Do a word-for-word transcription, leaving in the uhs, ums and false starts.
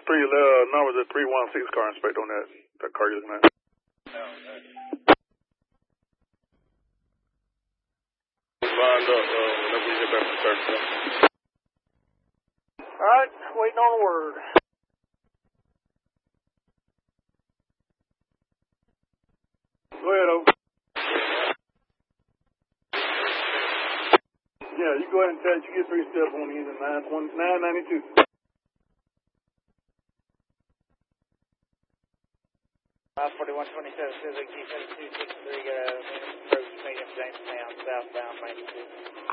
last three uh, numbers of three one six car inspect on that, that car you're looking at. Lined up uh, whenever we get back from service. All right, waiting on a word. Go ahead, over. Yeah, you go ahead and tell it. You get three steps on the engine, nine ninety-two. five forty-one twenty-seven, Civic G seven two six three, got a medium, medium Jamestown, southbound, ninety-two.